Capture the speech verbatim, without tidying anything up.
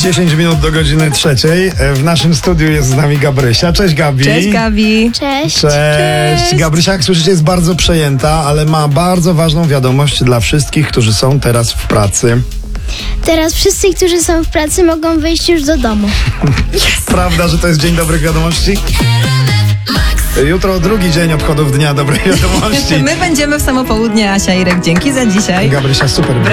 dziesięć minut do godziny trzeciej. W naszym studiu jest z nami Gabrysia. Cześć, Gabi. Cześć, Gabi. Cześć. Cześć. Cześć. Gabrysia, jak słyszycie, jest bardzo przejęta, ale ma bardzo ważną wiadomość dla wszystkich, którzy są teraz w pracy. Teraz wszyscy, którzy są w pracy, mogą wyjść już do domu. Prawda, że to jest dzień dobrych wiadomości? Jutro drugi dzień obchodów Dnia Dobrej Wiadomości. My będziemy w samo południe, Asia, Irek, dzięki za dzisiaj. Gabrysia, super.